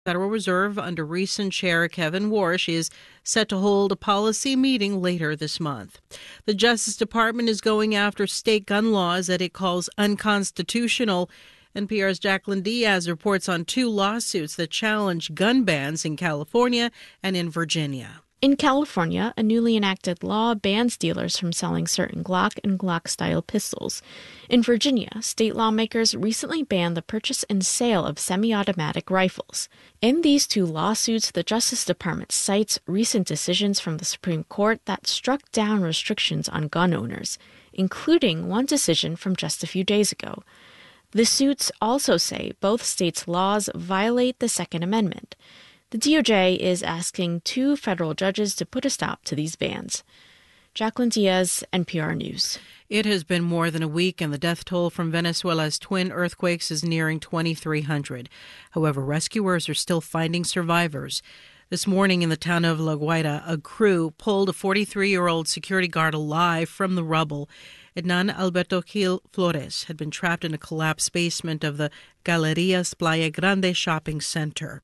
Federal Reserve under recent Chair Kevin Warsh is set to hold a policy meeting later this month. The Justice Department is going after state gun laws that it calls unconstitutional. NPR's Jacqueline Diaz reports on two lawsuits that challenge gun bans in California and in Virginia. In California, a newly enacted law bans dealers from selling certain Glock and Glock-style pistols. In Virginia, state lawmakers recently banned the purchase and sale of semi-automatic rifles. In these two lawsuits, the Justice Department cites recent decisions from the Supreme Court that struck down restrictions on gun owners, including one decision from just a few days ago. The suits also say both states' laws violate the Second Amendment. The DOJ is asking two federal judges to put a stop to these bans. Jacqueline Diaz, NPR News. It has been more than a week, and the death toll from Venezuela's twin earthquakes is nearing 2,300. However, rescuers are still finding survivors. This morning in the town of La Guaira, a crew pulled a 43-year-old security guard alive from the rubble. Hernan Alberto Gil Flores had been trapped in a collapsed basement of the Galerías Playa Grande shopping center.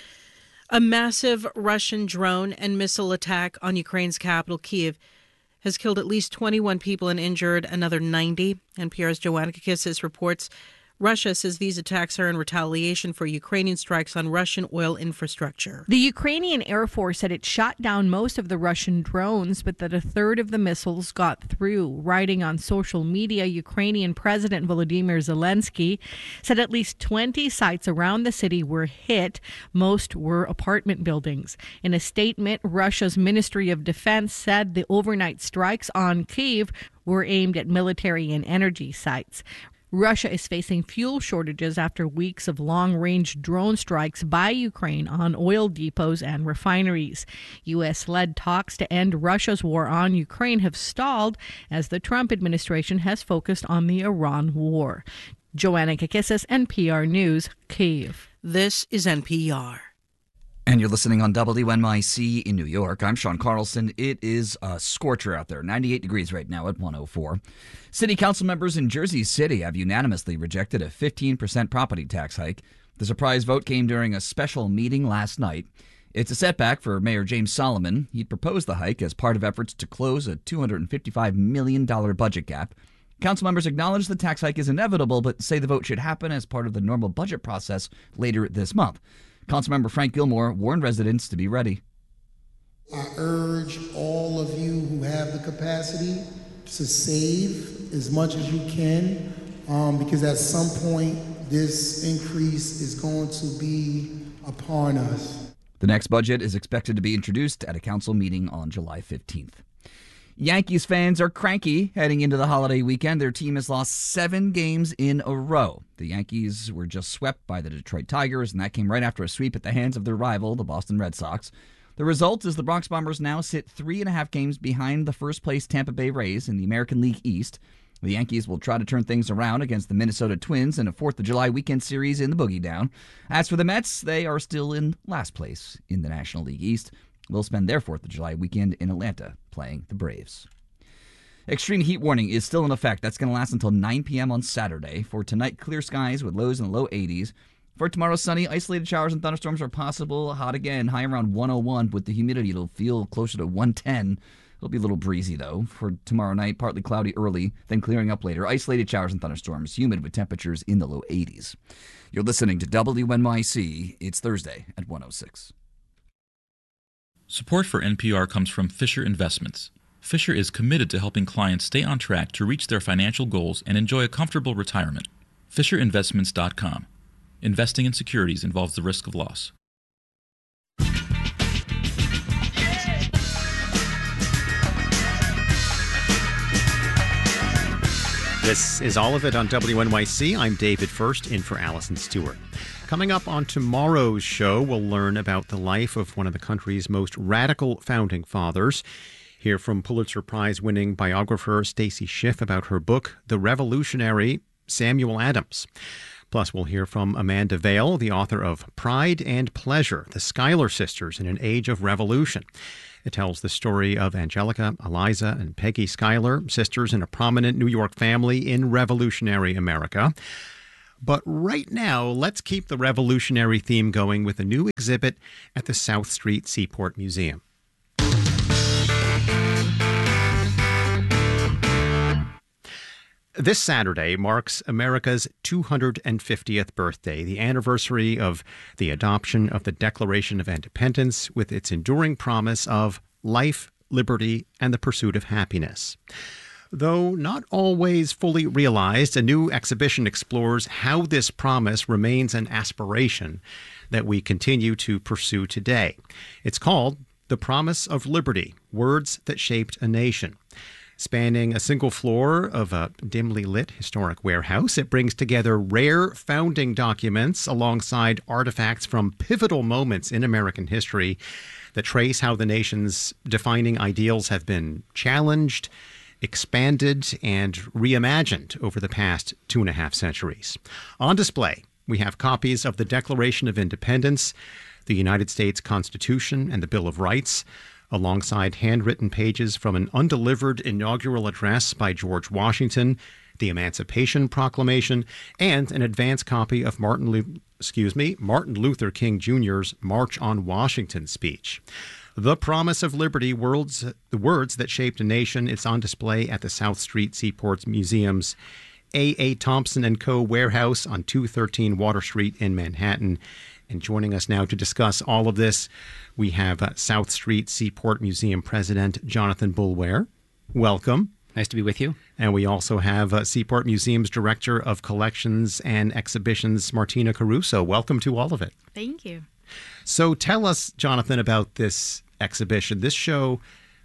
A massive Russian drone and missile attack on Ukraine's capital, Kyiv, has killed at least 21 people and injured another 90. NPR's Joanna Kakissis reports Russia says these attacks are in retaliation for Ukrainian strikes on Russian oil infrastructure. The Ukrainian Air Force said it shot down most of the Russian drones, but that a third of the missiles got through. Writing on social media, Ukrainian President Volodymyr Zelensky said at least 20 sites around the city were hit. Most were apartment buildings. In a statement, Russia's Ministry of Defense said the overnight strikes on Kyiv were aimed at military and energy sites. Russia is facing fuel shortages after weeks of long-range drone strikes by Ukraine on oil depots and refineries. U.S.-led talks to end Russia's war on Ukraine have stalled as the Trump administration has focused on the Iran war. Joanna Kakissis, NPR News, Kyiv. This is NPR. And you're listening on WNYC in New York. I'm Sean Carlson. It is a scorcher out there, 98 degrees right now at 104. City council members in Jersey City have unanimously rejected a 15% property tax hike. The surprise vote came during a special meeting last night. It's a setback for Mayor James Solomon. He'd proposed the hike as part of efforts to close a $255 million budget gap. Council members acknowledge the tax hike is inevitable, but say the vote should happen as part of the normal budget process later this month. Councilmember Frank Gilmore warned residents to be ready. I urge all of you who have the capacity to save as much as you can, because at some point this increase is going to be upon us. The next budget is expected to be introduced at a council meeting on July 15th. Yankees fans are cranky heading into the holiday weekend. Their team has lost 7 games in a row. The Yankees were just swept by the Detroit Tigers, and that came right after a sweep at the hands of their rival, the Boston Red Sox. The result is the Bronx Bombers now sit 3.5 games behind the first-place Tampa Bay Rays in the American League East. The Yankees will try to turn things around against the Minnesota Twins in a 4th of July weekend series in the Boogie Down. As for the Mets, they are still in last place in the National League East. Will spend their 4th of July weekend in Atlanta playing the Braves. Extreme heat warning is still in effect. That's going to last until 9 p.m. on Saturday. For tonight, clear skies with lows in the low 80s. For tomorrow, sunny, isolated showers and thunderstorms are possible. Hot again, high around 101. With the humidity, it'll feel closer to 110. It'll be a little breezy, though. For tomorrow night, partly cloudy early, then clearing up later. Isolated showers and thunderstorms, humid with temperatures in the low 80s. You're listening to WNYC. It's Thursday at 106. Support for NPR comes from Fisher Investments. Fisher is committed to helping clients stay on track to reach their financial goals and enjoy a comfortable retirement. FisherInvestments.com. Investing in securities involves the risk of loss. This is All of It on WNYC. I'm David First, in for Allison Stewart. Coming up on tomorrow's show, we'll learn about the life of one of the country's most radical founding fathers. Hear from Pulitzer Prize-winning biographer Stacy Schiff about her book, The Revolutionary Samuel Adams. Plus, we'll hear from Amanda Vail, the author of Pride and Pleasure, The Schuyler Sisters in an Age of Revolution. It tells the story of Angelica, Eliza, and Peggy Schuyler, sisters in a prominent New York family in revolutionary America. But right now, let's keep the revolutionary theme going with a new exhibit at the South Street Seaport Museum. This Saturday marks America's 250th birthday, the anniversary of the adoption of the Declaration of Independence with its enduring promise of life, liberty, and the pursuit of happiness. Though not always fully realized, a new exhibition explores how this promise remains an aspiration that we continue to pursue today. It's called The Promise of Liberty, Words That Shaped a Nation. Spanning a single floor of a dimly lit historic warehouse, it brings together rare founding documents alongside artifacts from pivotal moments in American history that trace how the nation's defining ideals have been challenged, expanded, and reimagined over the past 2.5 centuries. On display, we have copies of the Declaration of Independence, the United States Constitution, and the Bill of Rights, alongside handwritten pages from an undelivered inaugural address by George Washington, the Emancipation Proclamation, and an advance copy of Martin Luther King Jr.'s March on Washington speech. The Promise of Liberty, the words that shaped a nation, it's on display at the South Street Seaport Museum's A. Thompson & Co. warehouse on 213 Water Street in Manhattan. And joining us now to discuss all of this, we have South Street Seaport Museum President Jonathan Boulware. Welcome. Nice to be with you. And we also have Seaport Museum's Director of Collections and Exhibitions, Martina Caruso. Welcome to all of it. Thank you. So tell us, Jonathan, about this exhibition. This show,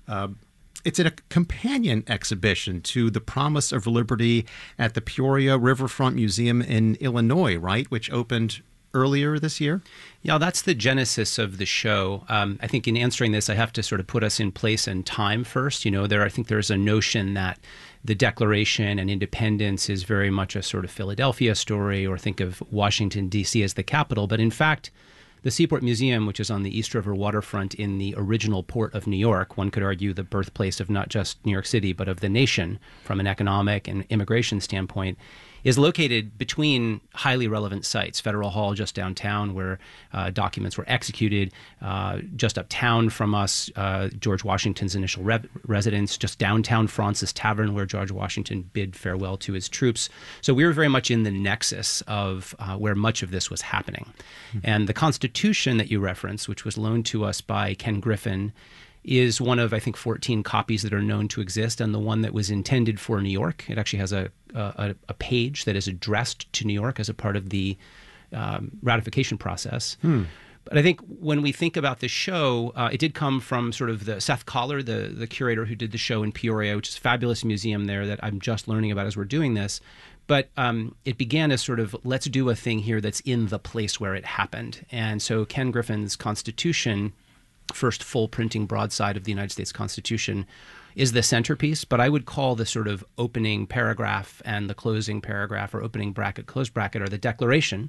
it's a companion exhibition to The Promise of Liberty at the Peoria Riverfront Museum in Illinois, right, which opened earlier this year? Yeah, that's the genesis of the show. I think in answering this, I have to sort of put us in place and time first. I think there's a notion that the Declaration and independence is very much a sort of Philadelphia story, or think of Washington, D.C. as the capital. But in fact, the Seaport Museum, which is on the East River waterfront in the original port of New York, one could argue the birthplace of not just New York City, but of the nation from an economic and immigration standpoint, is located between highly relevant sites. Federal Hall just downtown, where documents were executed. Just uptown from us, George Washington's initial residence. Just downtown, Fraunces Tavern, where George Washington bid farewell to his troops. So we were very much in the nexus of where much of this was happening. Mm-hmm. And the Constitution that you referenced, which was loaned to us by Ken Griffin, is one of, I think, 14 copies that are known to exist, and the one that was intended for New York. It actually has a page that is addressed to New York as a part of the ratification process. But I think when we think about the show, it did come from sort of the Seth Collar, the curator who did the show in Peoria, which is a fabulous museum there that I'm just learning about as we're doing this. But it began as sort of, let's do a thing here that's in the place where it happened. And so Ken Griffin's Constitution, first full printing broadside of the United States Constitution, is the centerpiece, but I would call the sort of opening paragraph and the closing paragraph, or opening bracket, close bracket, or the Declaration,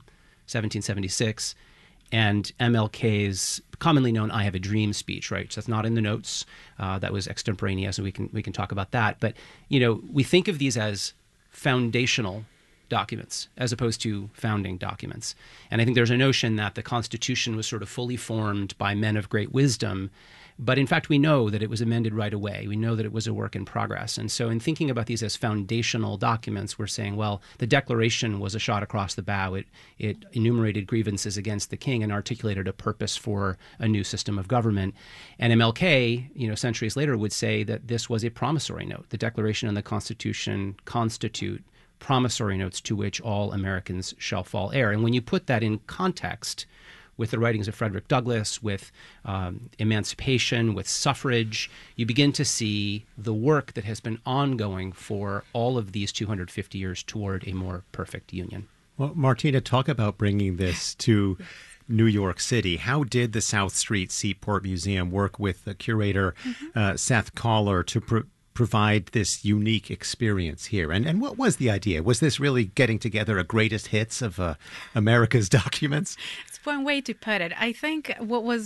1776, and MLK's commonly known "I Have a Dream" speech, right? So that's not in the notes. That was extemporaneous, and we can talk about that. But, we think of these as foundational documents as opposed to founding documents. And I think there's a notion that the Constitution was sort of fully formed by men of great wisdom, but in fact we know that it was amended right away. We know that it was a work in progress. And so in thinking about these as foundational documents, we're saying, well, the Declaration was a shot across the bow. It enumerated grievances against the king and articulated a purpose for a new system of government. And MLK, centuries later, would say that this was a promissory note. The Declaration and the Constitution constitute promissory notes to which all Americans shall fall heir. And when you put that in context with the writings of Frederick Douglass, with emancipation, with suffrage, you begin to see the work that has been ongoing for all of these 250 years toward a more perfect union. Well, Martina, talk about bringing this to New York City. How did the South Street Seaport Museum work with the curator, Seth Collar, to provide this unique experience here? And what was the idea? Was this really getting together a greatest hits of America's documents? It's one way to put it. I think what was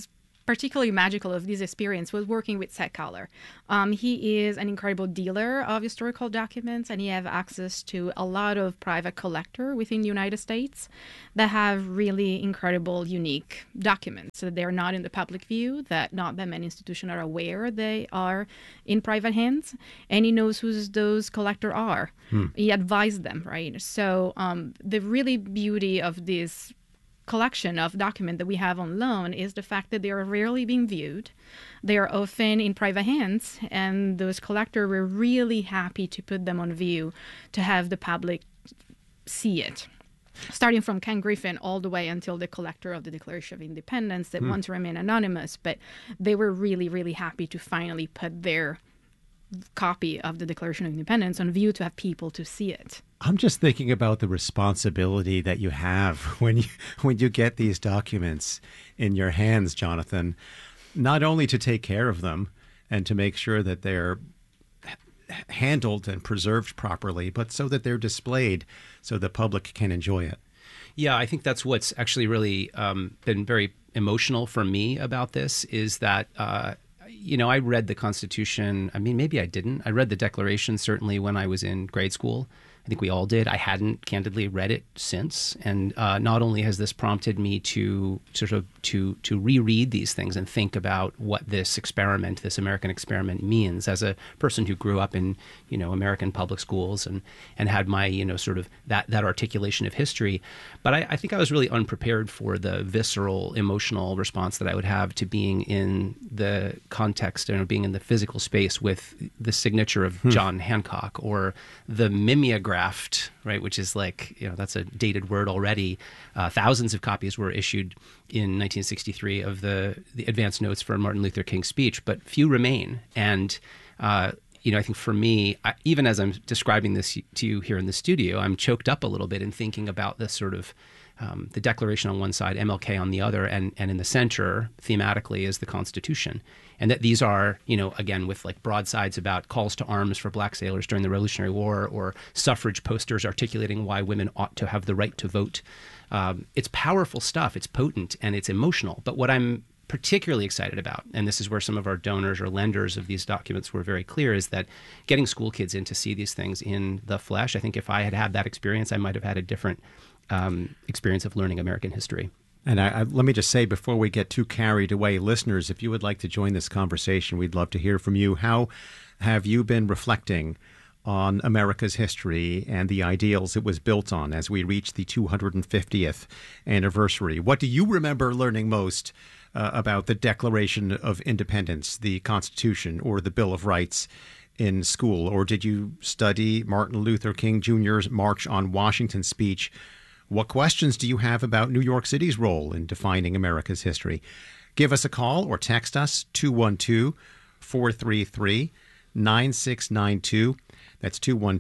particularly magical of this experience was working with Seth Kaller. He is an incredible dealer of historical documents, and he has access to a lot of private collectors within the United States that have really incredible, unique documents. So they're not in the public view, that not that many institutions are aware they are in private hands, and he knows who those collectors are. He advised them, right? So the really beauty of this collection of documents that we have on loan is the fact that they are rarely being viewed. They are often in private hands, and those collectors were really happy to put them on view, to have the public see it. Starting from Ken Griffin all the way until the collector of the Declaration of Independence that want to remain anonymous, but they were really, really happy to finally put their copy of the Declaration of Independence on view to have people to see it. I'm just thinking about the responsibility that you have when you get these documents in your hands, Jonathan, not only to take care of them and to make sure that they're handled and preserved properly, but so that they're displayed so the public can enjoy it. Yeah, I think that's what's actually really been very emotional for me about this is that I read the Constitution. I mean, maybe I didn't. I read the Declaration certainly when I was in grade school. I think we all did. I hadn't candidly read it since. And not only has this prompted me to to reread these things and think about what this experiment, this American experiment means as a person who grew up in, American public schools and had my, sort of that articulation of history. But I think I was really unprepared for the visceral, emotional response that I would have to being in the context and being in the physical space with the signature of John Hancock or the mimeographed, right, which is like, that's a dated word already. Thousands of copies were issued in 1963 of the advance notes for Martin Luther King's speech, but few remain. And, I think for me, even as I'm describing this to you here in the studio, I'm choked up a little bit in thinking about this sort of the Declaration on one side, MLK on the other, and in the center, thematically, is the Constitution. And that these are, again, with like broadsides about calls to arms for black sailors during the Revolutionary War or suffrage posters articulating why women ought to have the right to vote. It's powerful stuff. It's potent and it's emotional. But what I'm particularly excited about, and this is where some of our donors or lenders of these documents were very clear, is that getting school kids in to see these things in the flesh. I think if I had had that experience, I might have had a different experience of learning American history. And let me just say before we get too carried away, listeners, if you would like to join this conversation, we'd love to hear from you. How have you been reflecting on America's history and the ideals it was built on as we reach the 250th anniversary? What do you remember learning most about the Declaration of Independence, the Constitution, or the Bill of Rights in school? Or did you study Martin Luther King Jr.'s March on Washington speech? What questions do you have about New York City's role in defining America's history? Give us a call or text us 212-433-9692. That's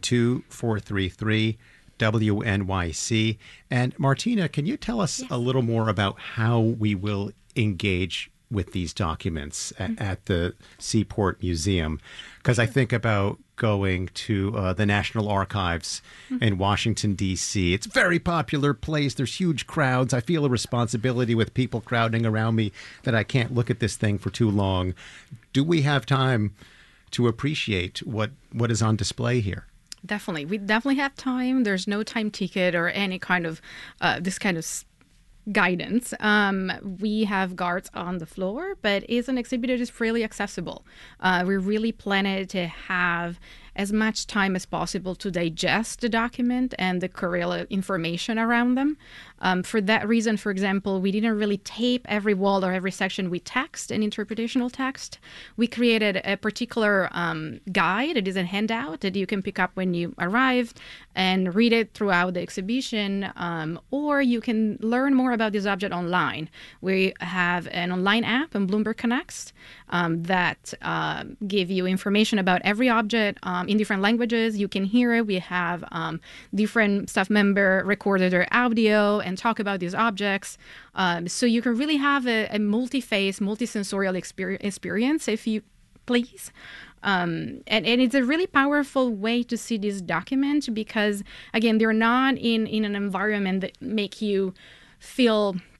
212-433-WNYC. And Martina, can you tell us a little more about how we will engage with these documents at the Seaport Museum? Because I think about going to the National Archives in Washington, D.C. It's a very popular place. There's huge crowds. I feel a responsibility with people crowding around me that I can't look at this thing for too long. Do we have time to appreciate what is on display here? Definitely. We definitely have time. There's no time ticket or any kind of this kind of guidance. We have guards on the floor, but it's an exhibit that is freely accessible. We really planned to have as much time as possible to digest the document and the correlative information around them. For that reason, for example, we didn't really tape every wall or every section with text and interpretational text. We created a particular guide. It is a handout that you can pick up when you arrive and read it throughout the exhibition, or you can learn more about this object online. We have an online app on Bloomberg Connects that give you information about every object in different languages. You can hear it. We have different staff member recorded their audio and talk about these objects. So you can really have a multi-phase, multi-sensorial experience, if you please. And it's a really powerful way to see this document because, again, they're not in an environment that make you feel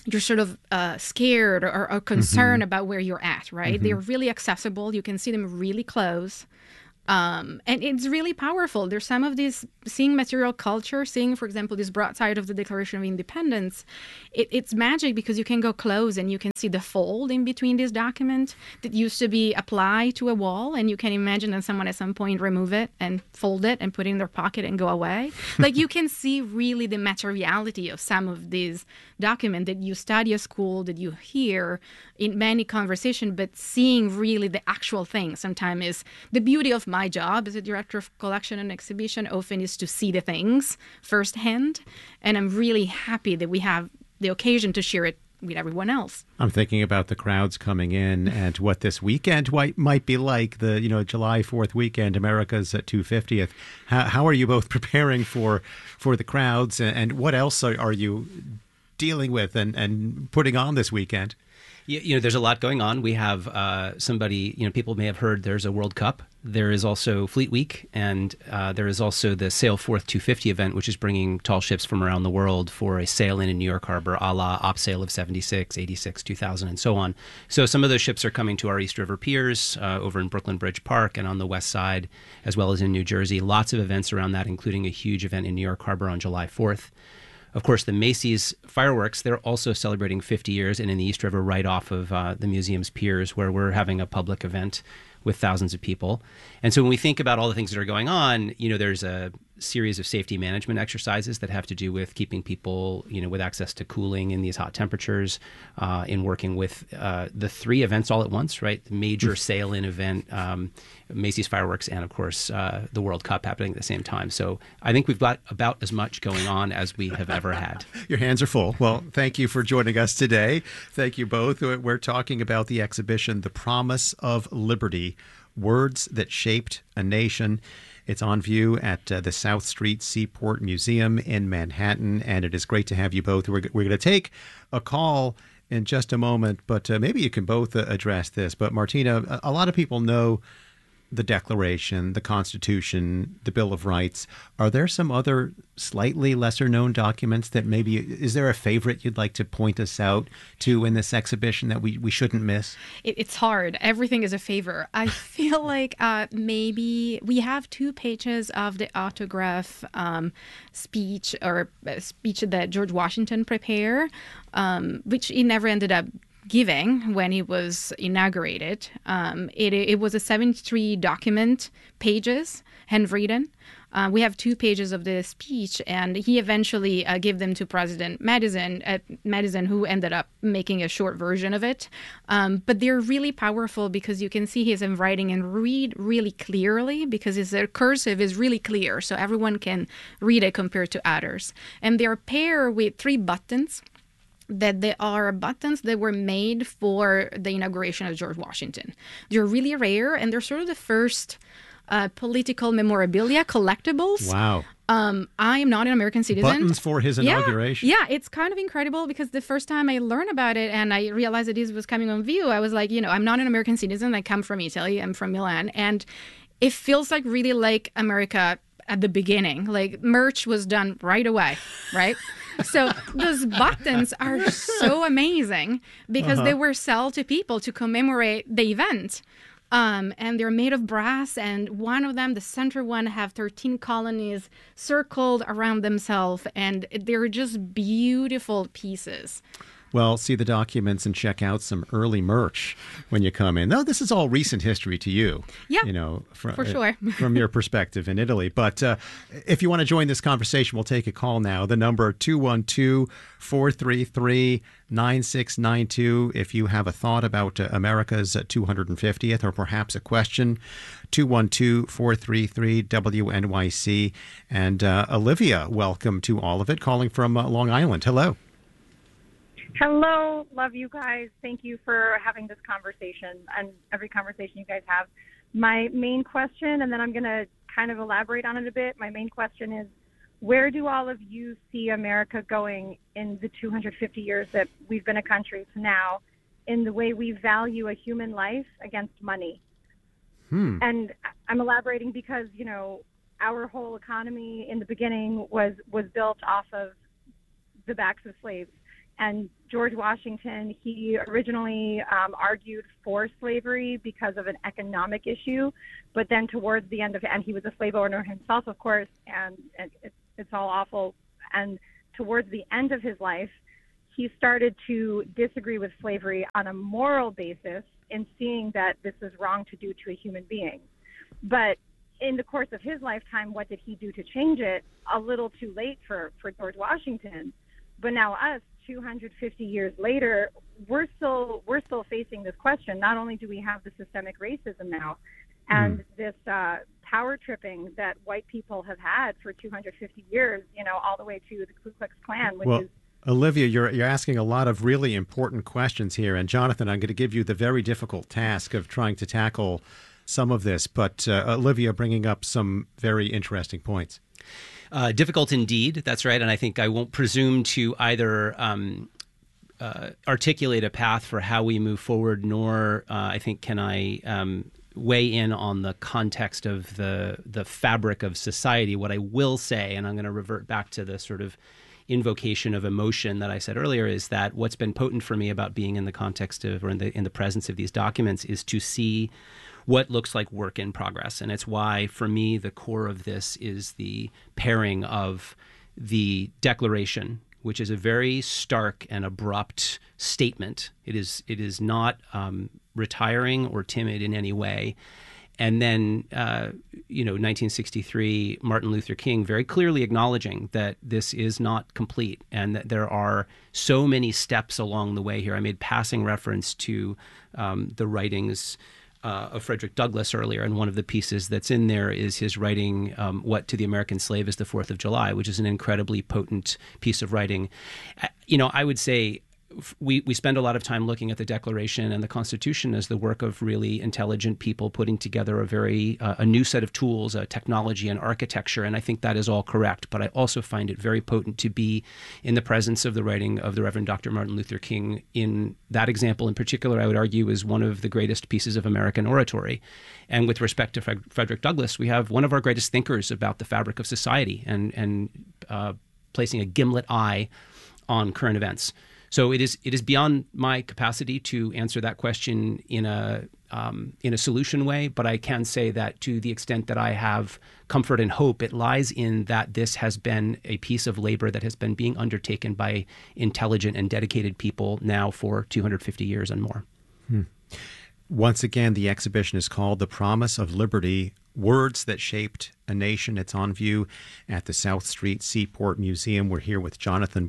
you're sort of scared or concerned about where you're at, right? They're really accessible. You can see them really close. And it's really powerful. There's some of these, seeing material culture, seeing, for example, this broadside of the Declaration of Independence, it's magic because you can go close and you can see the fold in between this document that used to be applied to a wall, and you can imagine that someone at some point remove it and fold it and put it in their pocket and go away. Like, you can see really the materiality of some of these documents that you study at school, that you hear in many conversations, but seeing really the actual thing sometimes is the beauty of my job as a director of collection and exhibition, often is to see the things firsthand. And I'm really happy that we have the occasion to share it with everyone else. I'm thinking about the crowds coming in and what this weekend might be like, the July 4th weekend, America's 250th. How are you both preparing for the crowds, and what else are you dealing with and putting on this weekend? There's a lot going on. We have people may have heard there's a World Cup. There is also Fleet Week, and there is also the Sail Forth 250 event, which is bringing tall ships from around the world for a sail-in New York Harbor, a la Opsail of 76, 86, 2000, and so on. So some of those ships are coming to our East River piers over in Brooklyn Bridge Park and on the west side, as well as in New Jersey. Lots of events around that, including a huge event in New York Harbor on July 4th. Of course, the Macy's fireworks, they're also celebrating 50 years, and in the East River, right off of the museum's piers, where we're having a public event with thousands of people. And so when we think about all the things that are going on, there's a series of safety management exercises that have to do with keeping people, with access to cooling in these hot temperatures, in working with the three events all at once, right? The major sail-in event, Macy's fireworks, and of course, the World Cup happening at the same time. So I think we've got about as much going on as we have ever had. Your hands are full. Well, thank you for joining us today. Thank you both. We're talking about the exhibition, The Promise of Liberty, Words That Shaped a Nation. It's on view at the South Street Seaport Museum in Manhattan, and it is great to have you both. We're going to take a call in just a moment, but maybe you can both address this. But Martina, a lot of people know the Declaration, the Constitution, the Bill of Rights. Are there some other slightly lesser known documents that maybe, is there a favorite you'd like to point us out to in this exhibition that we shouldn't miss? It's hard. Everything is a favor. I feel like maybe we have 2 pages of the autograph speech that George Washington prepared, which he never ended up giving when he was inaugurated. It was a 73 document pages, handwritten. We have 2 pages of the speech, and he eventually gave them to President Madison, who ended up making a short version of it. But they're really powerful because you can see his handwriting and read really clearly, because his cursive is really clear, so everyone can read it compared to others. And they're paired with 3 buttons. That they are buttons that were made for the inauguration of George Washington. They're really rare, and they're sort of the first political memorabilia collectibles. Wow. I am not an American citizen. Buttons for his inauguration. Yeah, it's kind of incredible, because the first time I learned about it and I realized that this was coming on view, I was like, I'm not an American citizen. I come from Italy. I'm from Milan. And it feels like really like America at the beginning. Like, merch was done right away, right? So those buttons are so amazing because they were sold to people to commemorate the event. And they're made of brass, and one of them, the center one, have 13 colonies circled around themselves, and they're just beautiful pieces. Well, see the documents and check out some early merch when you come in. No, this is all recent history to you. Yeah, for sure. From your perspective in Italy. But if you want to join this conversation, we'll take a call now. The number 212-433-9692. If you have a thought about America's 250th, or perhaps a question, 212-433-WNYC. And Olivia, welcome to all of it, calling from Long Island. Hello. Hello. Love you guys. Thank you for having this conversation and every conversation you guys have. My main question, and then I'm going to kind of elaborate on it a bit. My main question is, where do all of you see America going in the 250 years that we've been a country to now, in the way we value a human life against money? And I'm elaborating because, our whole economy in the beginning was built off of the backs of slaves. And George Washington, he originally argued for slavery because of an economic issue, but then towards the end of it, and he was a slave owner himself, of course, and it's all awful. And towards the end of his life, he started to disagree with slavery on a moral basis in seeing that this is wrong to do to a human being. But in the course of his lifetime, what did he do to change it? A little too late for George Washington. But now us, 250 years later, we're still facing this question. Not only do we have the systemic racism now and this power tripping that white people have had for 250 years, all the way to the Ku Klux Klan, which is... Olivia, you're asking a lot of really important questions here. And Jonathan, I'm going to give you the very difficult task of trying to tackle some of this. But Olivia bringing up some very interesting points. Difficult indeed. That's right. And I think I won't presume to either articulate a path for how we move forward, nor I think can I weigh in on the context of the fabric of society. What I will say, and I'm going to revert back to the sort of invocation of emotion that I said earlier, is that what's been potent for me about being in the context of, or in the presence of these documents, is to see what looks like work in progress. And it's why, for me, the core of this is the pairing of the Declaration, which is a very stark and abrupt statement. It is not retiring or timid in any way. And then, 1963, Martin Luther King very clearly acknowledging that this is not complete and that there are so many steps along the way here. I made passing reference to the writings of Frederick Douglass earlier, and one of the pieces that's in there is his writing, What to the American Slave is the 4th of July, which is an incredibly potent piece of writing. I would say we spend a lot of time looking at the Declaration and the Constitution as the work of really intelligent people putting together a new set of tools, technology and architecture, and I think that is all correct. But I also find it very potent to be in the presence of the writing of the Reverend Dr. Martin Luther King. In that example in particular, I would argue, is one of the greatest pieces of American oratory. And with respect to Frederick Douglass, we have one of our greatest thinkers about the fabric of society and placing a gimlet eye on current events. So it is beyond my capacity to answer that question in a solution way, but I can say that to the extent that I have comfort and hope, it lies in that this has been a piece of labor that has been being undertaken by intelligent and dedicated people now for 250 years and more. Once again, the exhibition is called The Promise of Liberty, Words That Shaped a Nation. It's on view at the South Street Seaport Museum. We're here with Jonathan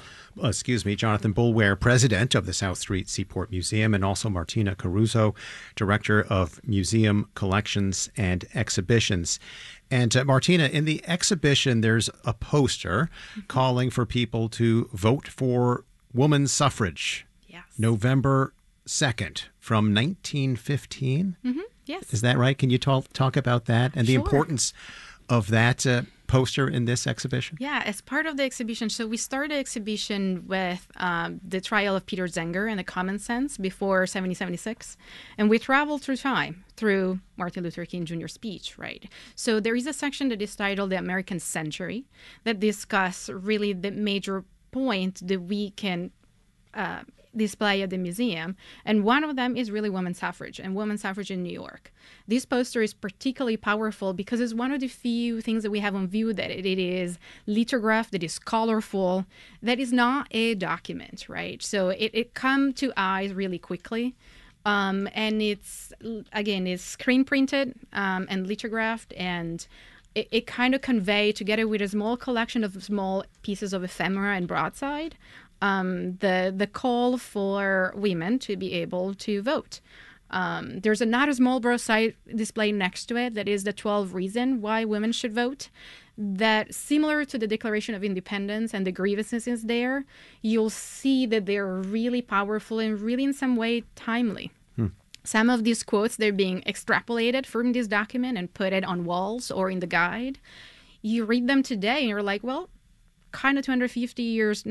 Boulware, president of the South Street Seaport Museum, and also Martina Caruso, director of Museum Collections and Exhibitions. And Martina, in the exhibition, there's a poster calling for people to vote for women's suffrage. Yes. November 2nd from 1915. Yes. Is that right? Can you talk about that and the importance of that poster in this exhibition? Yeah, as part of the exhibition. So we started the exhibition with the trial of Peter Zenger and the Common Sense before 1776. And we traveled through time, through Martin Luther King Jr.'s speech, right? So there is a section that is titled The American Century that discuss really the major point that we can display at the museum, and one of them is really women's suffrage and women's suffrage in New York. This poster is particularly powerful because it's one of the few things that we have on view that it is lithographed, that is colorful, that is not a document, right? So it comes to eyes really quickly. And it's screen printed and lithographed, and it kind of convey, together with a small collection of small pieces of ephemera and broadside, the call for women to be able to vote. There's another small broadside display next to it that is the 12 reasons why women should vote. That, similar to the Declaration of Independence and the grievances there, you'll see that they're really powerful and really in some way timely. Some of these quotes, they're being extrapolated from this document and put it on walls or in the guide. You read them today and you're like, well, kind of 250 years now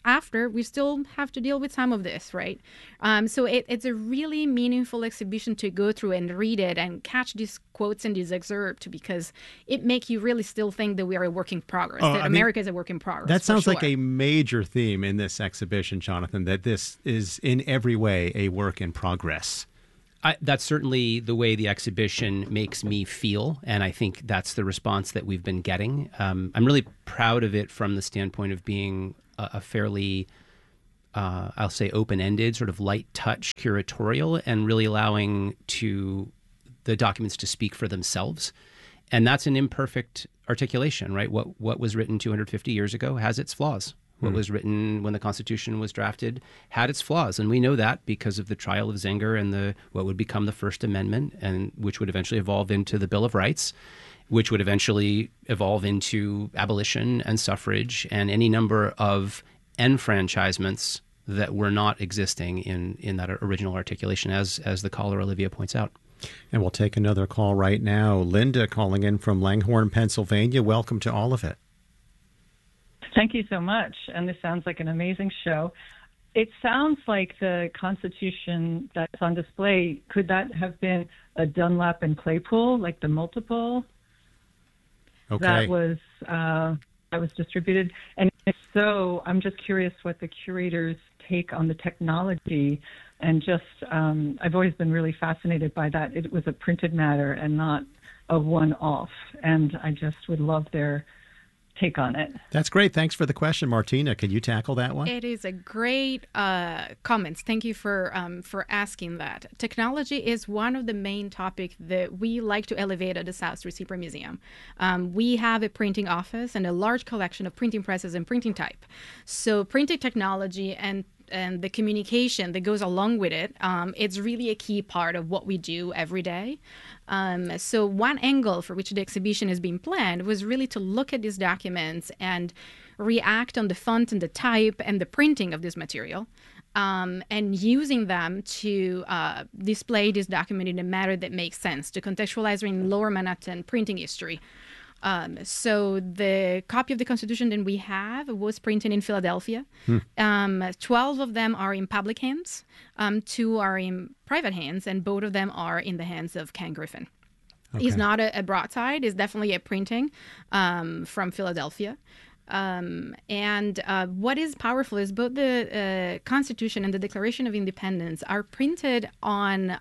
after, we still have to deal with some of this, right? So it's a really meaningful exhibition to go through and read it and catch these quotes and these excerpts, because it makes you really still think that we are a work in progress, that America is a work in progress. That sounds like a major theme in this exhibition, Jonathan, that this is in every way a work in progress. That's certainly the way the exhibition makes me feel, and I think that's the response that we've been getting. I'm really proud of it from the standpoint of being a fairly, I'll say, open-ended, sort of light-touch curatorial, and really allowing the documents to speak for themselves. And that's an imperfect articulation, right? What was written 250 years ago has its flaws. What was written when the Constitution was drafted had its flaws, and we know that because of the trial of Zenger and what would become the First Amendment, and which would eventually evolve into the Bill of Rights, which would eventually evolve into abolition and suffrage and any number of enfranchisements that were not existing in that original articulation, as the caller Olivia points out. And we'll take another call right now. Linda calling in from Langhorne, Pennsylvania. Welcome to All of It. Thank you so much. And this sounds like an amazing show. It sounds like the Constitution that's on display, could that have been a Dunlap and Claypool, like the multiple that was distributed? And if so, I'm just curious what the curators take on the technology. And just, I've always been really fascinated by that. It was a printed matter and not a one-off. And I just would love their take on it. That's great. Thanks for the question, Martina. Can you tackle that one? It is a great comments. Thank you for asking that. Technology is one of the main topics that we like to elevate at the South Street Zebra Museum. We have a printing office and a large collection of printing presses and printing type. So printing technology and the communication that goes along with it, it's really a key part of what we do every day. So one angle for which the exhibition is being planned was really to look at these documents and react on the font and the type and the printing of this material, and using them to display this document in a manner that makes sense, to contextualize in Lower Manhattan printing history. So the copy of the Constitution that we have was printed in Philadelphia. 12 of them are in public hands, 2 are in private hands, and both of them are in the hands of Ken Griffin. Okay. It's not a broadside, it's definitely a printing from Philadelphia. And what is powerful is both the Constitution and the Declaration of Independence are printed on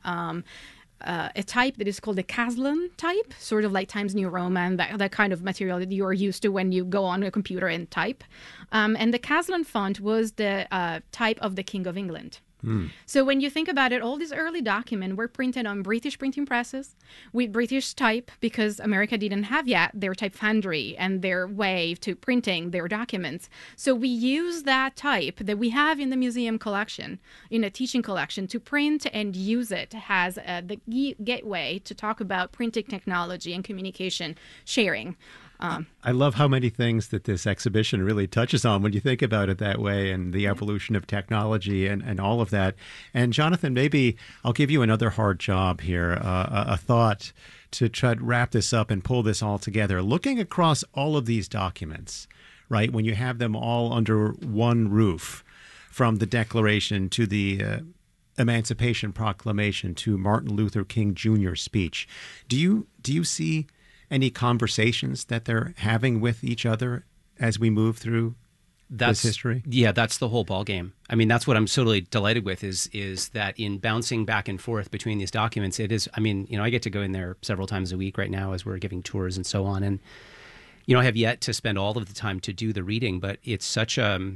a type that is called the Caslon type, sort of like Times New Roman, that kind of material that you are used to when you go on a computer and type. And the Caslon font was the type of the King of England. So when you think about it, all these early documents were printed on British printing presses with British type, because America didn't have yet their type foundry and their way to printing their documents. So we use that type that we have in the museum collection, in a teaching collection, to print and use it as the gateway to talk about printing technology and communication sharing. I love how many things that this exhibition really touches on when you think about it that way, and the evolution of technology and all of that. And Jonathan, maybe I'll give you another hard job here, a thought to try to wrap this up and pull this all together. Looking across all of these documents, right, when you have them all under one roof, from the Declaration to the Emancipation Proclamation to Martin Luther King Jr.'s speech, do you see any conversations that they're having with each other as we move through this history? Yeah, that's the whole ballgame. I mean, that's what I'm totally delighted with is that in bouncing back and forth between these documents, it is, I mean, I get to go in there several times a week right now as we're giving tours and so on. And, I have yet to spend all of the time to do the reading, but it's such a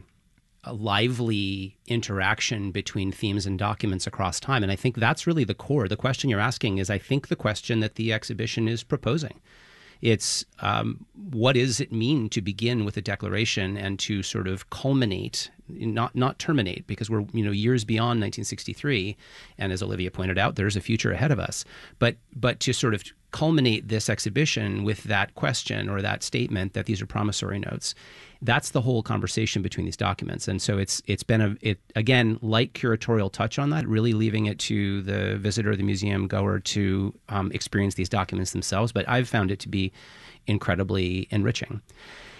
lively interaction between themes and documents across time. And I think that's really the core. The question you're asking is, I think, the question that the exhibition is proposing. It's what does it mean to begin with a declaration and to sort of culminate, not terminate, because we're years beyond 1963, and as Olivia pointed out, there's a future ahead of us. But to sort of culminate this exhibition with that question or that statement that these are promissory notes. That's the whole conversation between these documents. And so it's been again, light curatorial touch on that, really leaving it to the visitor, the museum goer to experience these documents themselves. But I've found it to be incredibly enriching.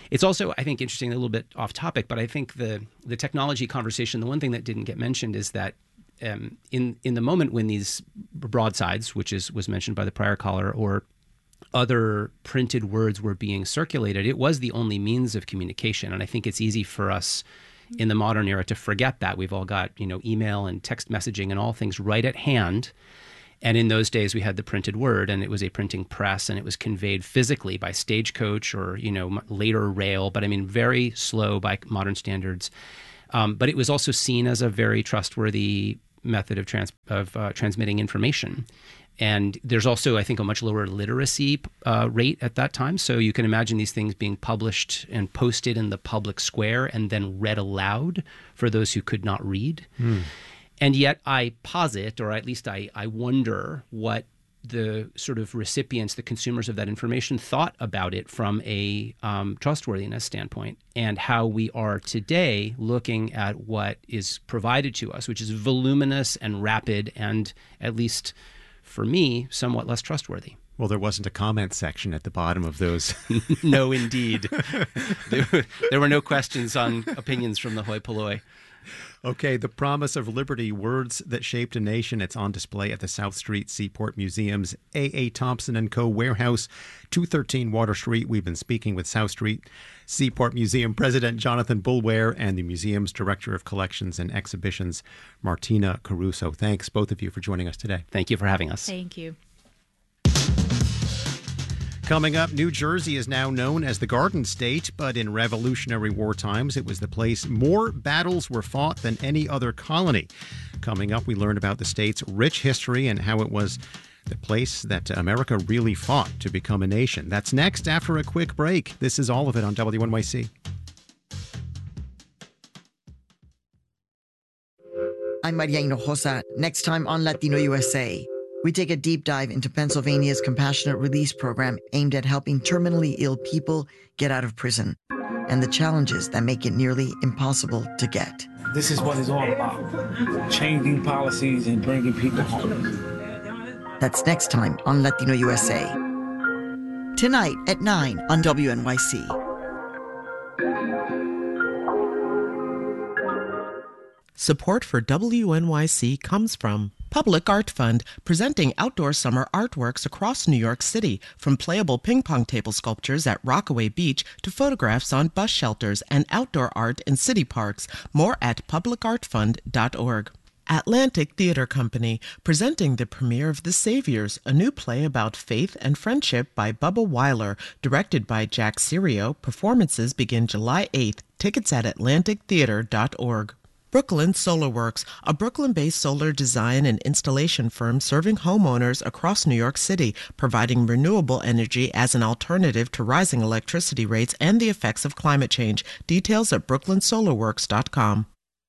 It's also, I think, interesting, a little bit off topic, but I think the technology conversation, the one thing that didn't get mentioned is that in the moment when these broadsides, which was mentioned by the prior caller, or other printed words were being circulated, it was the only means of communication. And I think it's easy for us in the modern era to forget that. We've all got, email and text messaging and all things right at hand. And in those days, we had the printed word, and it was a printing press, and it was conveyed physically by stagecoach or, later rail, but I mean, very slow by modern standards. But it was also seen as a very trustworthy method of transmitting information. And there's also, I think, a much lower literacy rate at that time. So you can imagine these things being published and posted in the public square and then read aloud for those who could not read. And yet I posit, or at least I wonder, what the sort of recipients, the consumers of that information, thought about it from a trustworthiness standpoint, and how we are today looking at what is provided to us, which is voluminous and rapid and, at least for me, somewhat less trustworthy. Well, there wasn't a comment section at the bottom of those. No, indeed. There were no questions on opinions from the hoi polloi. Okay, The Promise of Liberty, Words That Shaped a Nation. It's on display at the South Street Seaport Museum's A.A. Thompson & Co. warehouse, 213 Water Street. We've been speaking with South Street Seaport Museum President Jonathan Boulware and the museum's Director of Collections and Exhibitions, Martina Caruso. Thanks, both of you, for joining us today. Thank you for having us. Thank you. Coming up, New Jersey is now known as the Garden State, but in Revolutionary War times, it was the place more battles were fought than any other colony. Coming up, we learn about the state's rich history and how it was the place that America really fought to become a nation. That's next after a quick break. This is All of It on WNYC. I'm Maria Hinojosa. Next time on Latino USA, we take a deep dive into Pennsylvania's compassionate release program aimed at helping terminally ill people get out of prison and the challenges that make it nearly impossible to get. This is what it's all about, changing policies and bringing people home. That's next time on Latino USA. Tonight at 9 on WNYC. Support for WNYC comes from Public Art Fund, presenting outdoor summer artworks across New York City, from playable ping pong table sculptures at Rockaway Beach to photographs on bus shelters and outdoor art in city parks. More at publicartfund.org. Atlantic Theater Company, presenting the premiere of The Saviors, a new play about faith and friendship by Bubba Weiler, directed by Jack Sirio. Performances begin July 8th. Tickets at atlantictheater.org. Brooklyn Solar Works, a Brooklyn-based solar design and installation firm serving homeowners across New York City, providing renewable energy as an alternative to rising electricity rates and the effects of climate change. Details at brooklynsolarworks.com.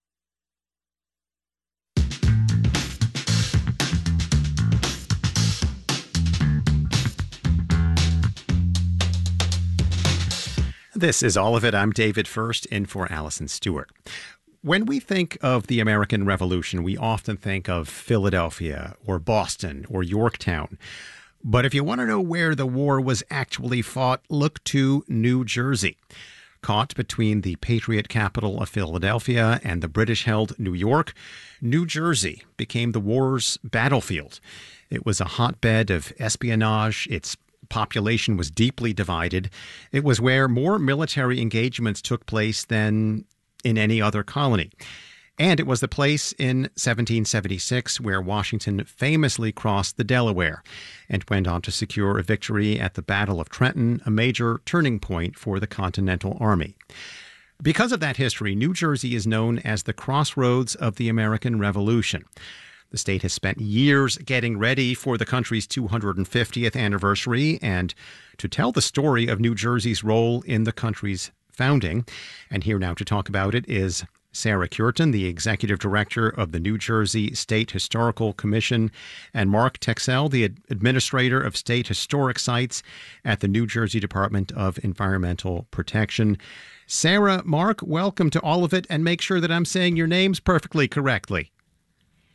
This is All of It. I'm David First, in for Allison Stewart. When we think of the American Revolution, we often think of Philadelphia or Boston or Yorktown. But if you want to know where the war was actually fought, look to New Jersey. Caught between the Patriot capital of Philadelphia and the British-held New York, New Jersey became the war's battlefield. It was a hotbed of espionage. Its population was deeply divided. It was where more military engagements took place than in any other colony. And it was the place in 1776 where Washington famously crossed the Delaware and went on to secure a victory at the Battle of Trenton, a major turning point for the Continental Army. Because of that history, New Jersey is known as the crossroads of the American Revolution. The state has spent years getting ready for the country's 250th anniversary and to tell the story of New Jersey's role in the country's founding. And here now to talk about it is Sarah Cureton, the Executive Director of the New Jersey State Historical Commission, and Mark Texel, the Administrator of State Historic Sites at the New Jersey Department of Environmental Protection. Sarah, Mark, welcome to All of It, and make sure that I'm saying your names perfectly correctly.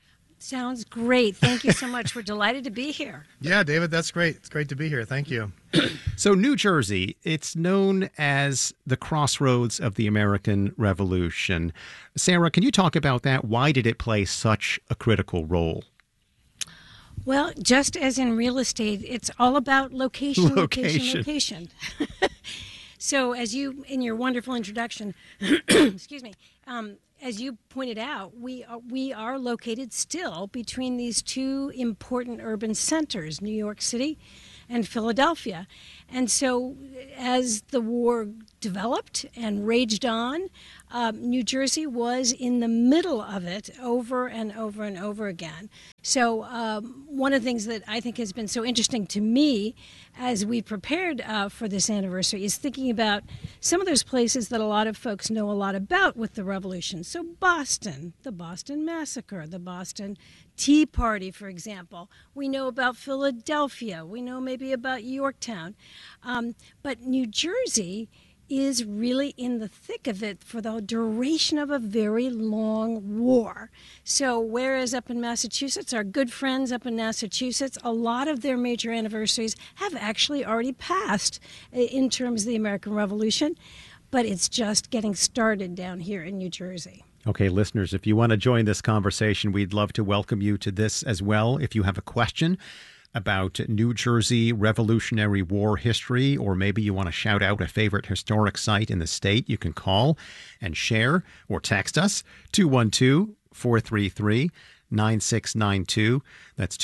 Sounds great. Thank you so much. We're delighted to be here. Yeah, David, that's great. It's great to be here. Thank you. So New Jersey, it's known as the crossroads of the American Revolution. Sarah, can you talk about that? Why did it play such a critical role? Well, just as in real estate, it's all about location, location. So as you, in your wonderful introduction, excuse me, as you pointed out, we are located still between these two important urban centers, New York City and Philadelphia. And so as the war developed and raged on, New Jersey was in the middle of it over and over and over again. So one of the things that I think has been so interesting to me as we prepared for this anniversary is thinking about some of those places that a lot of folks know a lot about with the Revolution. So Boston, the Boston Massacre, the Boston Tea Party, for example. We know about Philadelphia. We know maybe about Yorktown. But New Jersey is really in the thick of it for the duration of a very long war. So whereas up in Massachusetts, our good friends up in Massachusetts, a lot of their major anniversaries have actually already passed in terms of the American Revolution, but it's just getting started down here in New Jersey. Okay, listeners, if you want to join this conversation, we'd love to welcome you to this as well. If you have a question about New Jersey Revolutionary War history, or maybe you want to shout out a favorite historic site in the state, you can call and share or text us 212-433-9692. That's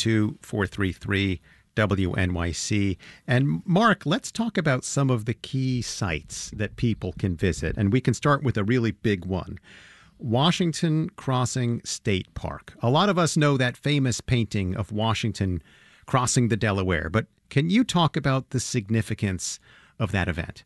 212-433-WNYC. And Mark, let's talk about some of the key sites that people can visit. And we can start with a really big one. Washington Crossing State Park. A lot of us know that famous painting of Washington crossing the Delaware, but can you talk about the significance of that event?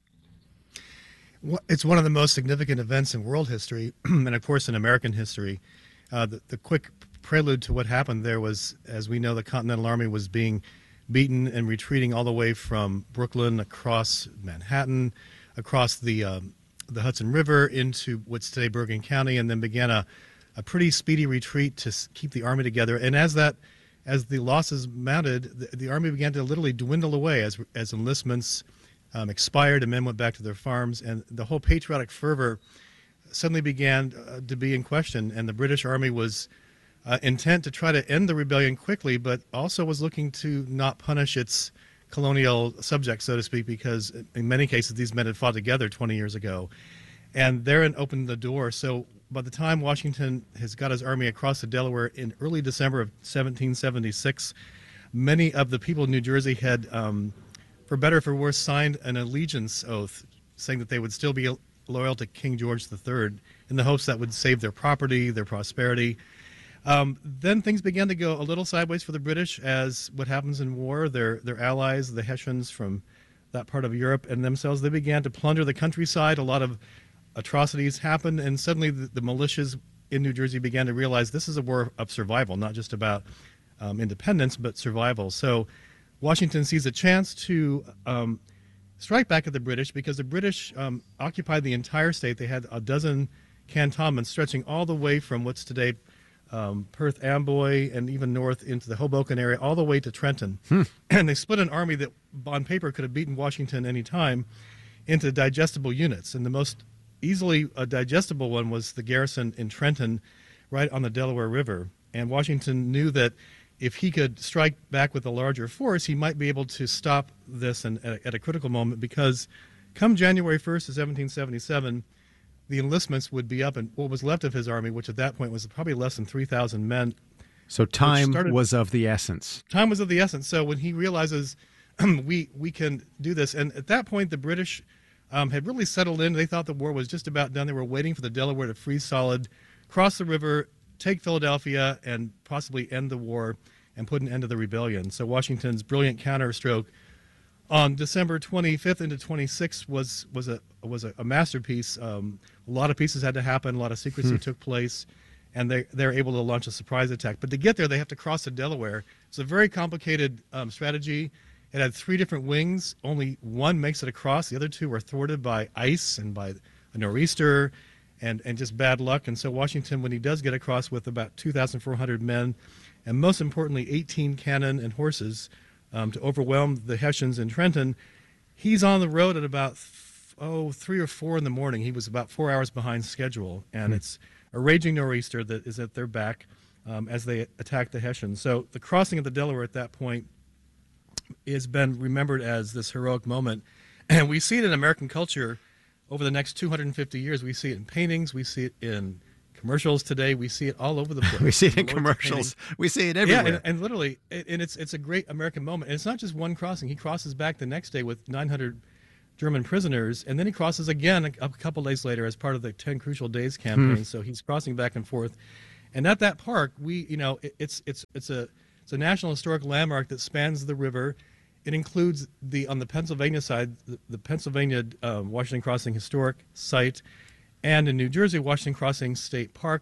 Well, it's one of the most significant events in world history, and of course in American history. The quick prelude to what happened there was, as we know, the Continental Army was being beaten and retreating all the way from Brooklyn across Manhattan, across the Hudson River into what's today Bergen County, and then began a pretty speedy retreat to keep the army together. And as the losses mounted, the army began to literally dwindle away as enlistments expired and men went back to their farms, and the whole patriotic fervor suddenly began to be in question. And the British Army was intent to try to end the rebellion quickly, but also was looking to not punish its colonial subjects, so to speak, because in many cases these men had fought together 20 years ago. And therein opened the door. So by the time Washington has got his army across the Delaware in early December of 1776, many of the people in New Jersey had, for better or for worse, signed an allegiance oath saying that they would still be loyal to King George III in the hopes that would save their property, their prosperity. Then things began to go a little sideways for the British, as what happens in war, their allies, the Hessians from that part of Europe and themselves, they began to plunder the countryside. A lot of atrocities happened, and suddenly the militias in New Jersey began to realize this is a war of survival, not just about independence, but survival. So Washington sees a chance to strike back at the British, because the British occupied the entire state. They had a dozen cantonments stretching all the way from what's today Perth Amboy and even north into the Hoboken area, all the way to Trenton. And they split an army that on paper could have beaten Washington any time into digestible units. And the most easily digestible one was the garrison in Trenton, right on the Delaware River. And Washington knew that if he could strike back with a larger force, he might be able to stop this at a critical moment, because come January 1st of 1777, the enlistments would be up, and what was left of his army, which at that point was probably less than 3,000 men. So time was of the essence. Time was of the essence. So when he realizes we can do this, and at that point the British had really settled in. They thought the war was just about done. They were waiting for the Delaware to freeze solid, cross the river, take Philadelphia, and possibly end the war and put an end to the rebellion. So Washington's brilliant counterstroke on December 25th into 26th was a masterpiece. A lot of pieces had to happen. A lot of secrecy took place, and they're able to launch a surprise attack. But to get there, they have to cross the Delaware. It's a very complicated strategy. It had 3 different wings. Only one makes it across. The other 2 were thwarted by ice and by a nor'easter and just bad luck. And so Washington, when he does get across with about 2,400 men, and most importantly 18 cannon and horses, to overwhelm the Hessians in Trenton. He's on the road at about 3 or 4 in the morning. He was about 4 hours behind schedule, and it's a raging nor'easter that is at their back as they attack the Hessians. So the crossing of the Delaware at that point has been remembered as this heroic moment, and we see it in American culture over the next 250 years. We see it in paintings, we see it in commercials today, we see it all over the place. We see it in commercials. We see it everywhere. Yeah, and literally, and it's a great American moment. And it's not just one crossing. He crosses back the next day with 900 German prisoners, and then he crosses again a couple days later as part of the 10 Crucial Days campaign. So he's crossing back and forth. And at that park, it's a National Historic Landmark that spans the river. It includes on the Pennsylvania side, the Pennsylvania Washington Crossing Historic Site, and in New Jersey, Washington Crossing State Park.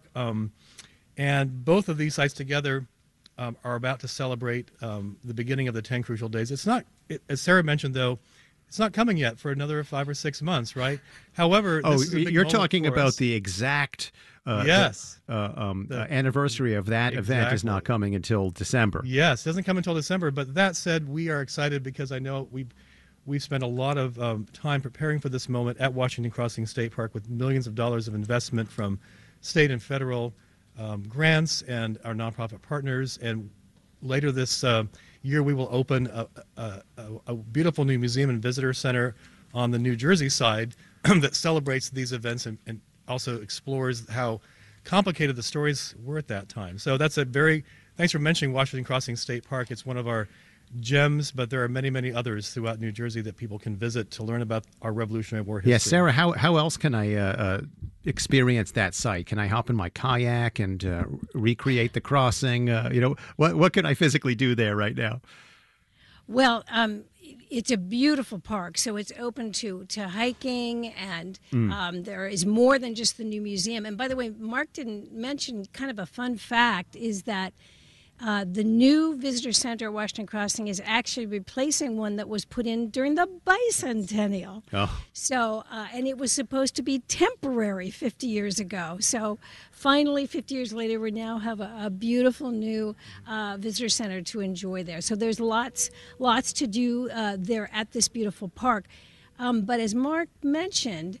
And both of these sites together are about to celebrate the beginning of the 10 Crucial Days. It's not, as Sarah mentioned, though, it's not coming yet for another 5 or 6 months, right? However, this is a big you're moment talking for about us. the exact The anniversary of that event is not coming until December. Yes, it doesn't come until December. But that said, we are excited because I know we've spent a lot of time preparing for this moment at Washington Crossing State Park with millions of dollars of investment from state and federal grants and our nonprofit partners. And later this year, we will open a beautiful new museum and visitor center on the New Jersey side that celebrates these events and also explores how complicated the stories were at that time. So that's thanks for mentioning Washington Crossing State Park. It's one of our gems, but there are many, many others throughout New Jersey that people can visit to learn about our Revolutionary War history. Yes, Sarah, how else can I experience that site? Can I hop in my kayak and recreate the crossing? What can I physically do there right now? Well, it's a beautiful park, so it's open to hiking, and there is more than just the new museum. And by the way, Mark didn't mention kind of a fun fact is that the new visitor center at Washington Crossing is actually replacing one that was put in during the bicentennial. Oh. So, and it was supposed to be temporary 50 years ago. So finally, 50 years later, we now have a beautiful new visitor center to enjoy there. So there's lots to do there at this beautiful park. But as Mark mentioned,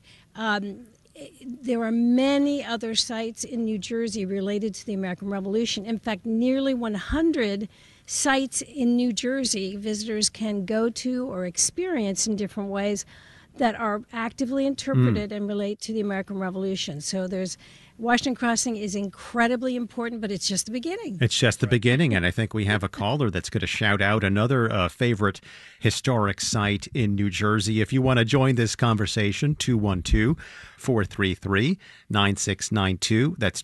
there are many other sites in New Jersey related to the American Revolution. In fact, nearly 100 sites in New Jersey visitors can go to or experience in different ways that are actively interpreted and relate to the American Revolution. So Washington Crossing is incredibly important, but it's just the beginning. It's just the beginning, and I think we have a caller that's going to shout out another favorite historic site in New Jersey. If you want to join this conversation, 212-433-9692. That's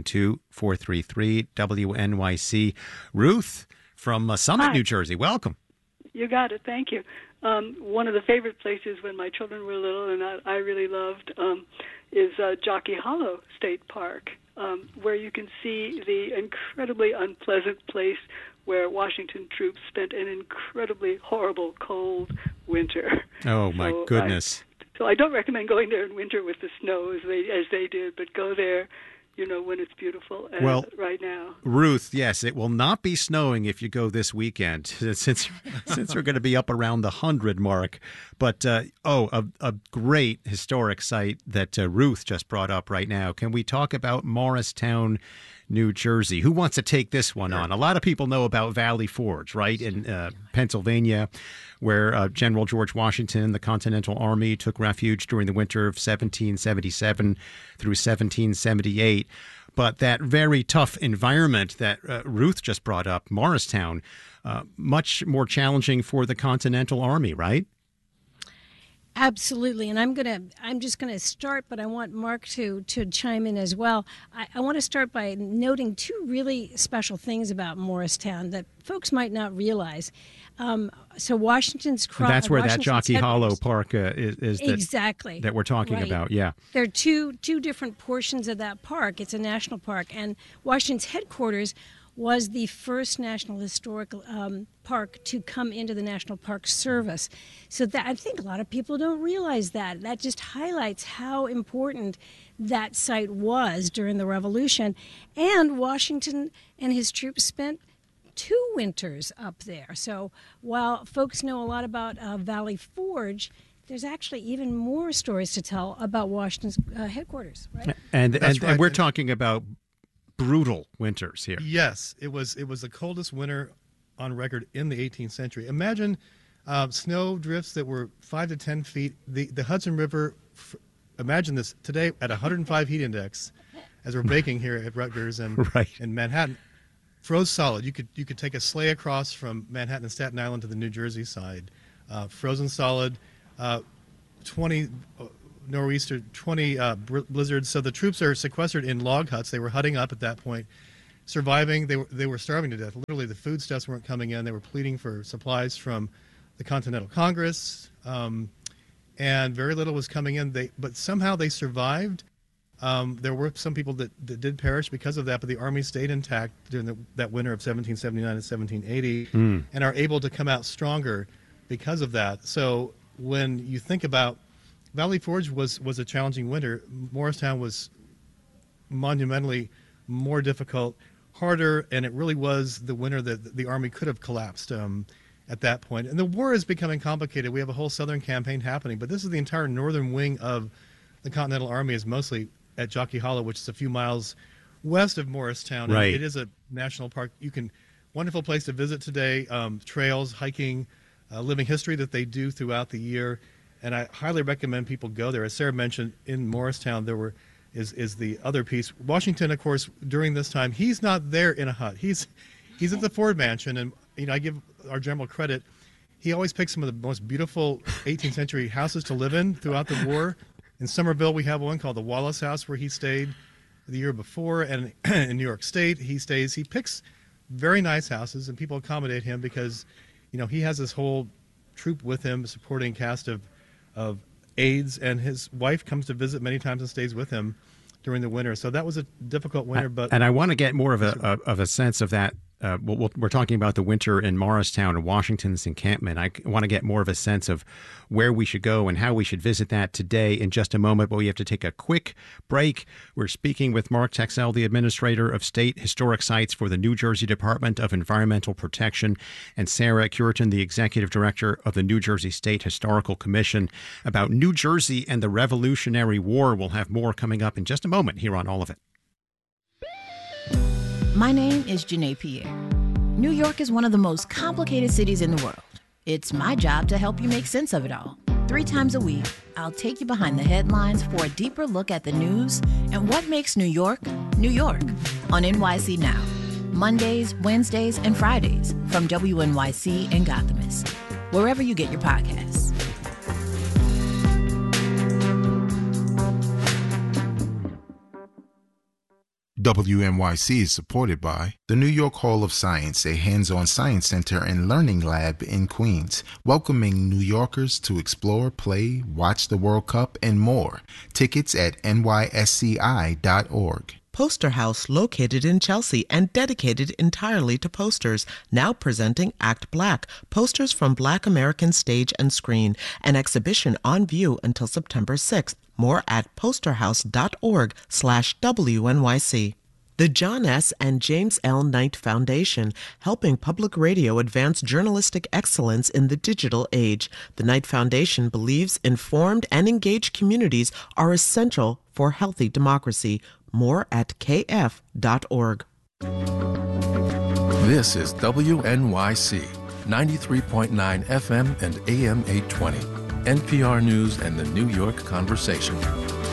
212-433-WNYC. Ruth from Summit, Hi. New Jersey. Welcome. You got it. Thank you. One of the favorite places when my children were little and I really loved is Jockey Hollow State Park, where you can see the incredibly unpleasant place where Washington troops spent an incredibly horrible cold winter. Oh, my goodness. So I don't recommend going there in winter with the snow as they did, but go there, when it's beautiful right now. Ruth, yes, it will not be snowing if you go this weekend, since we're going to be up around the 100 mark. But, a great historic site that Ruth just brought up right now. Can we talk about Morristown, New Jersey? Who wants to take this one on? A lot of people know about Valley Forge, right, in Pennsylvania, where General George Washington, the Continental Army, took refuge during the winter of 1777 through 1778. But that very tough environment that Ruth just brought up, Morristown, much more challenging for the Continental Army, right? Absolutely, and I'm just gonna start, but I want Mark to chime in as well. I want to start by noting two really special things about Morristown that folks might not realize. So Washington's that's where that Jockey Hollow Park is exactly that we're talking about. Yeah, there are two different portions of that park. It's a national park, and Washington's headquarters was the first National Historic Park to come into the National Park Service. So that, I think a lot of people don't realize that. That just highlights how important that site was during the Revolution. And Washington and his troops spent 2 winters up there. So while folks know a lot about Valley Forge, there's actually even more stories to tell about Washington's headquarters, right? And we're talking about brutal winters here. Yes, it was the coldest winter on record in the 18th century. Imagine snow drifts that were 5 to 10 feet. The Hudson River, imagine this today at 105 heat index, as we're baking here at Rutgers and in Manhattan, froze solid. You could take a sleigh across from Manhattan and Staten Island to the New Jersey side, frozen solid. 20 nor'easter, 20 blizzards. So the troops are sequestered in log huts. They were hutting up at that point, surviving. They were starving to death. Literally, the foodstuffs weren't coming in. They were pleading for supplies from the Continental Congress, and very little was coming in. But somehow they survived. There were some people that did perish because of that, but the Army stayed intact during that winter of 1779 and 1780, and are able to come out stronger because of that. So when you think about Valley Forge was a challenging winter, Morristown was monumentally more difficult, harder, and it really was the winter that the Army could have collapsed at that point. And the war is becoming complicated. We have a whole southern campaign happening, but this is the entire northern wing of the Continental Army is mostly at Jockey Hollow, which is a few miles west of Morristown. Right. It is a national park. Wonderful place to visit today, trails, hiking, living history that they do throughout the year, and I highly recommend people go there. As Sarah mentioned, in Morristown is the other piece. Washington, of course, during this time, he's not there in a hut. He's at the Ford Mansion, and I give our general credit. He always picks some of the most beautiful 18th century houses to live in throughout the war. In Somerville, we have one called the Wallace House, where he stayed the year before, and in New York State, he picks very nice houses, and people accommodate him because he has this whole troop with him, supporting cast of aides, and his wife comes to visit many times and stays with him during the winter. So that was a difficult winter. And I want to get more of a sense of that. We're talking about the winter in Morristown and Washington's encampment. I want to get more of a sense of where we should go and how we should visit that today in just a moment, but we have to take a quick break. We're speaking with Mark Texel, the Administrator of State Historic Sites for the New Jersey Department of Environmental Protection, and Sarah Cureton, the Executive Director of the New Jersey State Historical Commission, about New Jersey and the Revolutionary War. We'll have more coming up in just a moment here on All of It. My name is Janae Pierre. New York is one of the most complicated cities in the world. It's my job to help you make sense of it all. 3 times a week, I'll take you behind the headlines for a deeper look at the news and what makes New York, New York, on NYC Now. Mondays, Wednesdays, and Fridays from WNYC and Gothamist. Wherever you get your podcasts. WNYC is supported by the New York Hall of Science, a hands-on science center and learning lab in Queens, welcoming New Yorkers to explore, play, watch the World Cup, and more. Tickets at nysci.org. Poster House, located in Chelsea and dedicated entirely to posters, now presenting Act Black, posters from Black American stage and screen, an exhibition on view until September 6th. More at posterhouse.org/WNYC. The John S. and James L. Knight Foundation, helping public radio advance journalistic excellence in the digital age. The Knight Foundation believes informed and engaged communities are essential for healthy democracy. More at kf.org. This is WNYC, 93.9 FM and AM 820. NPR News and the New York Conversation.